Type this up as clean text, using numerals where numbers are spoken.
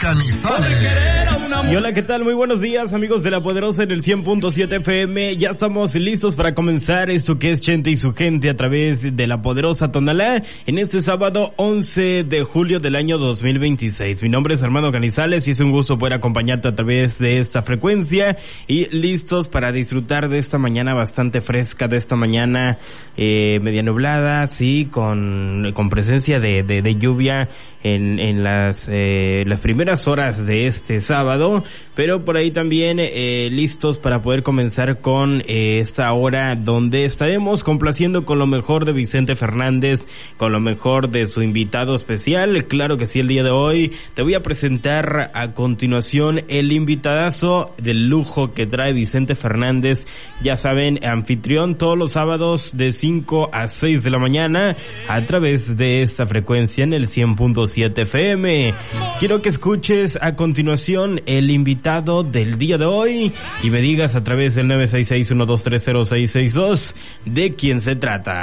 Canizales. Y hola, ¿qué tal? Muy buenos días, amigos de La Poderosa en el 100.7 FM. Ya estamos listos para comenzar esto que es Chente y su gente a través de La Poderosa Tonalá en este sábado 11 de julio del año 2026. Mi nombre es Armando Canizales y es un gusto poder acompañarte a través de esta frecuencia y listos para disfrutar de esta mañana bastante fresca, de esta mañana media nublada, sí, con presencia de lluvia en las primeras horas de este sábado, pero por ahí también listos para poder comenzar con esta hora donde estaremos complaciendo con lo mejor de Vicente Fernández, con lo mejor de su invitado especial. Claro que sí, el día de hoy te voy a presentar a continuación el invitadazo del lujo que trae Vicente Fernández. Ya saben, anfitrión todos los sábados de 5 a 6 de la mañana a través de esta frecuencia en el 100.7 FM. Quiero que escuches a continuación el invitado del día de hoy y me digas a través del 966-1230662 de quién se trata.